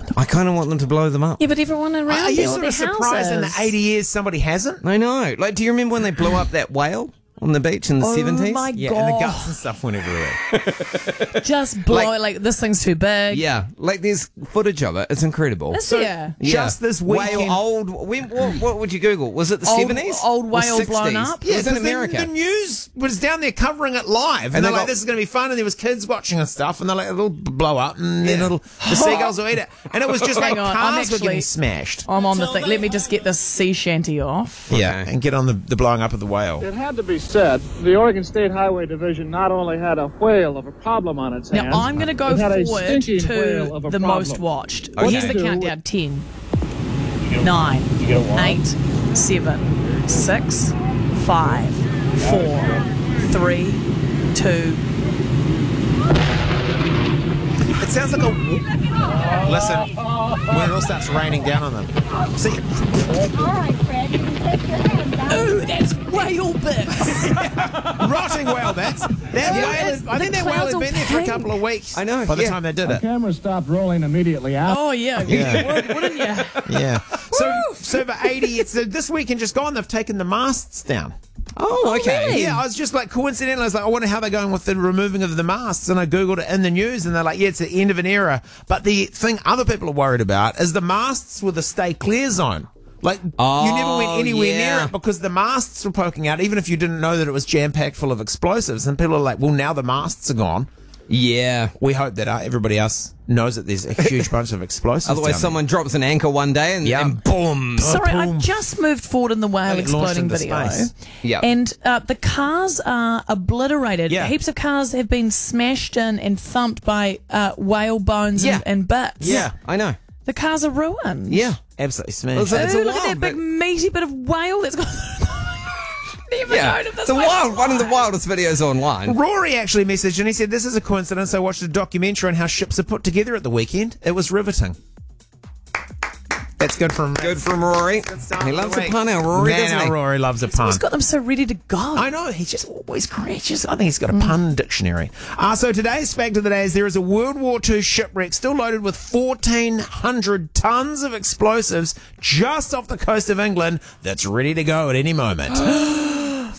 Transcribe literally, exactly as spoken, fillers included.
I kind of want them to blow them up. Yeah, but everyone around Are you there, sort their of surprised in the houses. eighty years somebody hasn't? I know. Like, do you remember when they blew up that whale on the beach in the Oh seventies? my Yeah, god! and the guts and stuff went everywhere. Just blow Like- it like this thing's too big. Yeah, like there's footage of it. It's incredible. Is there? Yeah. Just this weekend- Whale old. When, what, what would you Google? Was it the Old- seventies? old whale blown up? It was in 'cause the- America. The, news was down there covering it live, and, And they're they like, got- "This is going to be fun." And there was kids watching and stuff, and they're like, "It'll blow up, and then Yeah. it'll the seagulls will eat it." And it was just like Hang on, I'm cars were actually- getting smashed. I'm on the thing. Let me just get this sea shanty off. Yeah, and get on the, the blowing up of the whale. It had to be said, the Oregon State Highway Division not only had a whale of a problem on its hands. Now I'm going to go it had a forward stinking whale to of a the problem. most watched. Okay. Here's the Two. countdown: ten, nine, eight, seven, six, five, four, three, two. It sounds like a. Listen, when it all starts raining down on them. See, Ooh, that's whale bits. rotting whale bits. That whale, it's- had- I think the that whale clouds had are been there for a pink. couple of weeks. I know, By the yeah. time they did it. Camera stopped rolling immediately after. Oh yeah, Yeah. you would, wouldn't you? Yeah. So, so for eighty, it's uh, this weekend just gone. They've taken the masts down. Oh, okay. really? Yeah, I was just like coincidentally, I was like, I wonder how they're going with the removing of the masts, and I googled it in the news, and they're like, yeah, it's the end of an era. But the thing other people are worried about is the masts were the stay clear zone. Like Oh, you never went anywhere yeah. near it because the masts were poking out, even if you didn't know that it was jam packed full of explosives. And people are like, well, now the masts are gone. Yeah. We hope that uh, everybody else knows that there's a huge bunch of explosives. Otherwise, down someone drops an anchor one day and, Yeah. and boom. Sorry, I've just moved forward in the whale They get launched exploding into video. space. Yeah. And uh, the cars are obliterated. Yeah. Heaps of cars have been smashed in and thumped by uh, whale bones Yeah. and, and bits. Yeah, I know. The cars are ruined. Yeah. Absolutely Well, smashed. so- It's a Ooh, look at wild that big bit. meaty bit of whale that's gone. Never Yeah. known of this It's a whale. wild, one of the wildest videos online. Rory actually messaged and he said, this is a coincidence. I watched a documentary on how ships are put together at the weekend. It was riveting. That's good from Good from Rory. He loves a pun, our Rory, Man, doesn't our he? Rory loves a pun. He's got them so ready to go. I know, he's just always creative. I think he's got a pun dictionary. Uh, so today's fact of the day is there is a World War Two shipwreck still loaded with fourteen hundred tons of explosives just off the coast of England that's ready to go at any moment.